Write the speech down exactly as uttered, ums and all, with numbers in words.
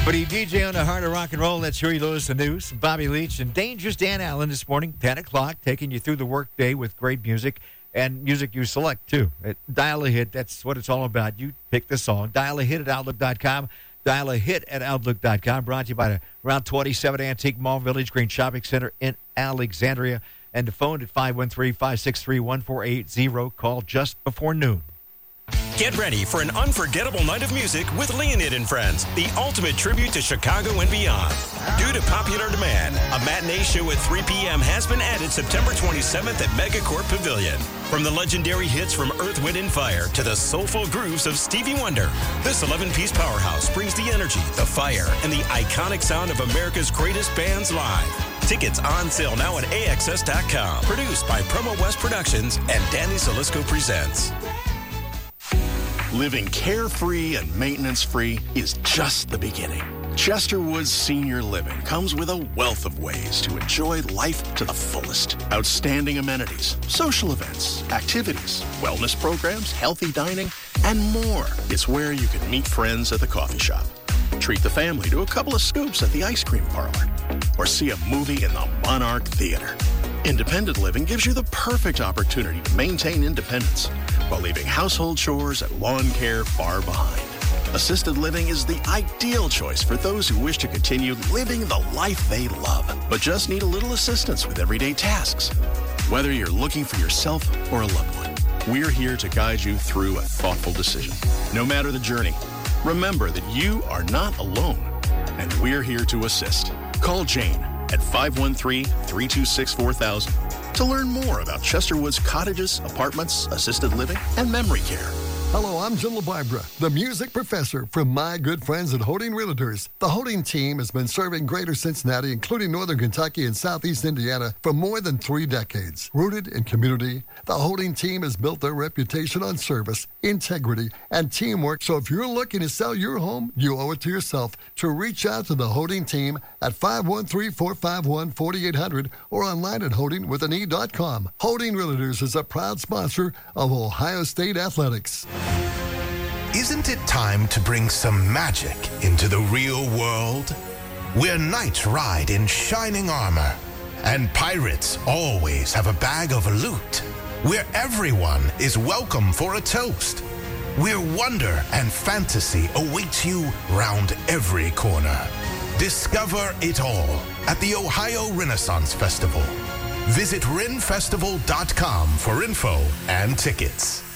But he D J on the Heart of Rock and Roll. That's Huey Lewis, the news. Bobby Leach and Dangerous Dan Allen this morning, ten o'clock, taking you through the workday with great music and music you select, too. It, dial a hit, that's what it's all about. You pick the song. Dial a hit at Outlook dot com. Dial a hit at Outlook dot com. Brought to you by the Route twenty-seven Antique Mall Village Green Shopping Center in Alexandria. And the phone at five one three, five six three, one four eight zero. Call just before noon. Get ready for an unforgettable night of music with Leonid and Friends, the ultimate tribute to Chicago and beyond. Due to popular demand, a matinee show at three p.m. has been added September twenty-seventh at Megacorp Pavilion. From the legendary hits from Earth, Wind, and Fire to the soulful grooves of Stevie Wonder, this eleven-piece powerhouse brings the energy, the fire, and the iconic sound of America's greatest bands live. Tickets on sale now at A X S dot com. Produced by Promo West Productions and Danny Salisco Presents. Living carefree and maintenance-free is just the beginning. Chesterwood's Senior Living comes with a wealth of ways to enjoy life to the fullest. Outstanding amenities, social events, activities, wellness programs, healthy dining, and more. It's where you can meet friends at the coffee shop, treat the family to a couple of scoops at the ice cream parlor, or see a movie in the Monarch Theater. Independent living gives you the perfect opportunity to maintain independence while leaving household chores and lawn care far behind. Assisted living is the ideal choice for those who wish to continue living the life they love, but just need a little assistance with everyday tasks. Whether you're looking for yourself or a loved one, we're here to guide you through a thoughtful decision. No matter the journey, remember that you are not alone, and we're here to assist. Call Jane at five one three, three two six, four thousand to learn more about Chesterwood's cottages, apartments, assisted living, and memory care. Hello, I'm Jim LaBarbera, the music professor from my good friends at Holding Realtors. The Holding team has been serving Greater Cincinnati, including Northern Kentucky and Southeast Indiana, for more than three decades. Rooted in community, the Holding team has built their reputation on service, integrity, and teamwork. So if you're looking to sell your home, you owe it to yourself to reach out to the Holding team at five one three, four five one, four eight zero zero or online at holding with an e dot com. Holding Realtors is a proud sponsor of Ohio State Athletics. Isn't it time to bring some magic into the real world? Where knights ride in shining armor, and pirates always have a bag of loot. Where everyone is welcome for a toast. Where wonder and fantasy awaits you round every corner. Discover it all at the Ohio Renaissance Festival. Visit ren festival dot com for info and tickets.